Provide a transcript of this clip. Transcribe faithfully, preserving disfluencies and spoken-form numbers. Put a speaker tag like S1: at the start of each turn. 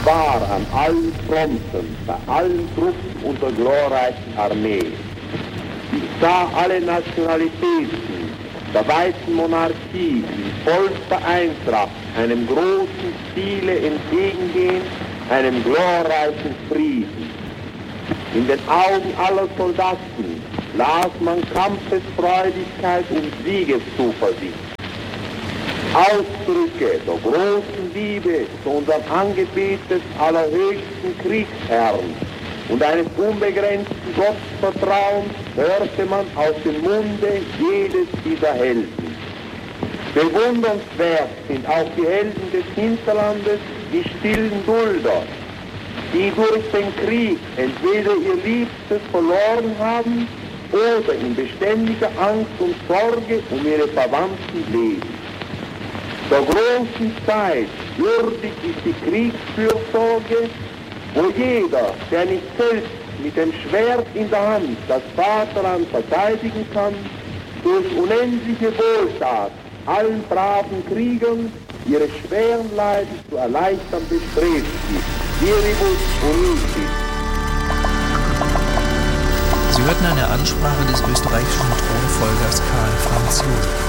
S1: war an allen Fronten, bei allen Truppen unserer glorreichen Armee. Ich sah alle Nationalitäten der weiten Monarchie in vollster Eintracht einem großen Ziele entgegengehen, einem glorreichen Frieden. In den Augen aller Soldaten las man Kampfesfreudigkeit und Siegeszuversicht. Ausdrücke der großen Liebe zu unserem Angebet des allerhöchsten Kriegsherrn und eines unbegrenzten Gottvertrauens hörte man aus dem Munde jedes dieser Helden. Bewundernswert sind auch die Helden des Hinterlandes, die stillen Dulder, die durch den Krieg entweder ihr Liebstes verloren haben oder in beständiger Angst und Sorge um ihre Verwandten leben. Der großen Zeit würdig ist die Kriegsfürsorge, wo jeder, der nicht selbst mit dem Schwert in der Hand das Vaterland verteidigen kann, durch unendliche Wohltat allen braven Kriegern ihre schweren Leiden zu erleichtern bestrebt ist. Viribus unitis.
S2: Sie hörten eine Ansprache des österreichischen Thronfolgers Karl Franz Joseph.